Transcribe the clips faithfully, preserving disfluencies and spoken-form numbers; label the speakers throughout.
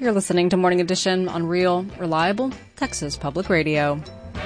Speaker 1: You're listening to Morning Edition on Real, Reliable, Texas Public Radio.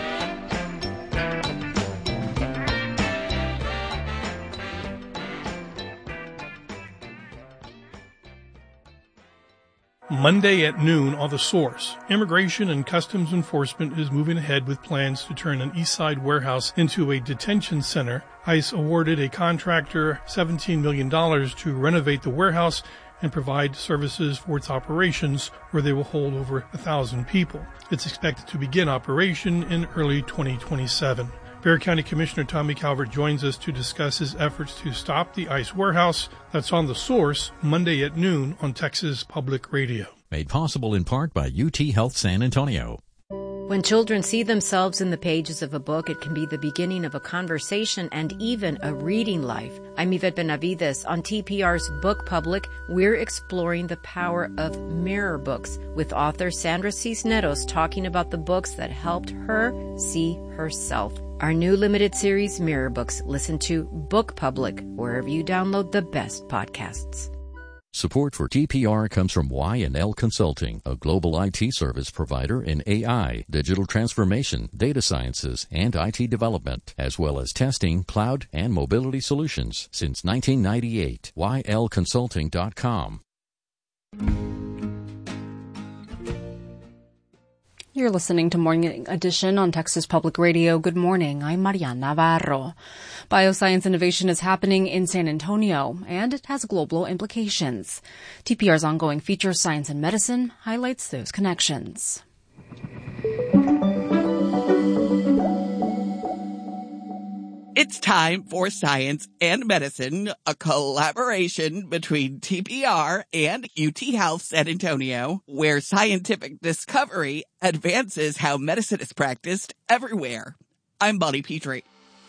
Speaker 2: Monday at noon on The Source. Immigration and Customs Enforcement is moving ahead with plans to turn an East Side warehouse into a detention center. ICE awarded a contractor seventeen million dollars to renovate the warehouse and provide services for its operations, where they will hold over a thousand people. It's expected to begin operation in early twenty twenty-seven. Bexar County Commissioner Tommy Calvert joins us to discuss his efforts to stop the ICE warehouse. That's on The Source, Monday at noon on Texas Public Radio.
Speaker 3: Made possible in part by U T Health San Antonio.
Speaker 4: When children see themselves in the pages of a book, it can be the beginning of a conversation and even a reading life. I'm Yvette Benavides. On T P R's Book Public, we're exploring the power of mirror books with author Sandra Cisneros talking about the books that helped her see herself. Our new limited series, Mirror Books. Listen to Book Public wherever you download the best podcasts.
Speaker 3: Support for T P R comes from Y and L Consulting, a global I T service provider in A I, digital transformation, data sciences, and I T development, as well as testing, cloud, and mobility solutions since nineteen ninety-eight. Y L consulting dot com.
Speaker 1: You're listening to Morning Edition on Texas Public Radio. Good morning. I'm Mariana Navarro. Bioscience innovation is happening in San Antonio, and it has global implications. T P R's ongoing feature, Science and Medicine, highlights those connections.
Speaker 5: It's time for Science and Medicine, a collaboration between T P R and U T Health San Antonio, where scientific discovery advances how medicine is practiced everywhere. I'm Bonnie Petrie.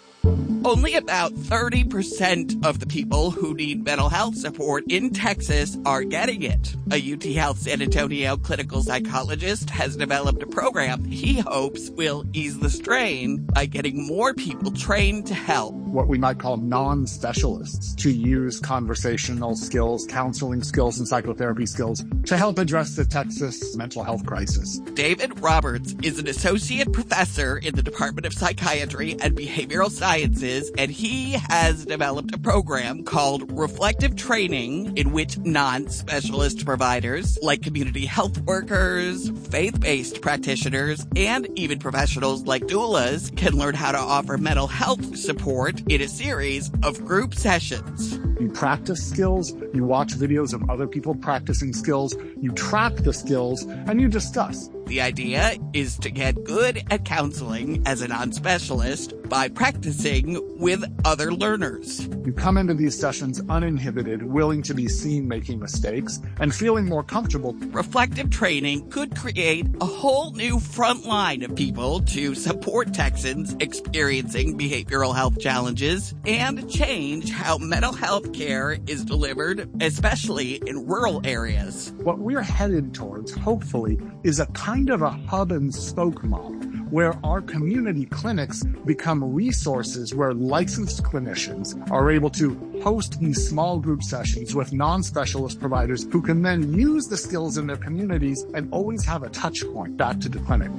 Speaker 5: Only about thirty percent of the people who need mental health support in Texas are getting it. A U T Health San Antonio clinical psychologist has developed a program he hopes will ease the strain by getting more people trained to help.
Speaker 6: What we might call non-specialists to use conversational skills, counseling skills, and psychotherapy skills to help address the Texas mental health crisis.
Speaker 5: David Roberts is an associate professor in the Department of Psychiatry and Behavioral Sciences, and he has developed a program called Reflective Training, in which non-specialist providers like community health workers, faith-based practitioners, and even professionals like doulas can learn how to offer mental health support in a series of group sessions.
Speaker 6: You practice skills, you watch videos of other people practicing skills, you track the skills, and you discuss.
Speaker 5: The idea is to get good at counseling as a non-specialist by practicing with other learners.
Speaker 6: You come into these sessions uninhibited, willing to be seen making mistakes, and feeling more comfortable.
Speaker 5: Reflective training could create a whole new front line of people to support Texans experiencing behavioral health challenges and change how mental health care is delivered, especially in rural areas.
Speaker 6: What we're headed towards, hopefully, is a kind of a hub and spoke model where our community clinics become resources where licensed clinicians are able to host these small group sessions with non-specialist providers who can then use the skills in their communities and always have a touch point back to the clinic.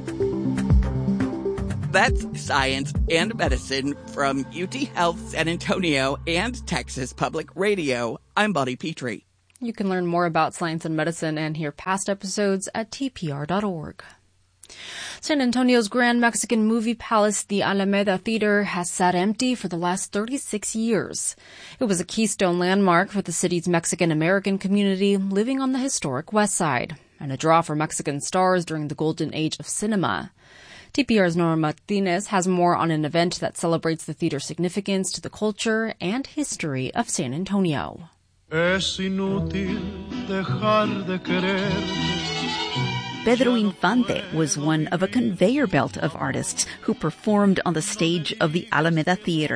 Speaker 5: That's Science and Medicine from U T Health San Antonio and Texas Public Radio. I'm Bonnie Petrie.
Speaker 1: You can learn more about Science and Medicine and hear past episodes at T P R dot org. San Antonio's Grand Mexican Movie Palace, the Alameda Theater, has sat empty for the last thirty-six years. It was a keystone landmark for the city's Mexican-American community living on the historic West Side, and a draw for Mexican stars during the golden age of cinema. T P R's Nora Martinez has more on an event that celebrates the theater's significance to the culture and history of San Antonio.
Speaker 7: Es inútil dejar de querer.
Speaker 8: Pedro Infante was one of a conveyor belt of artists who performed on the stage of the Alameda Theater.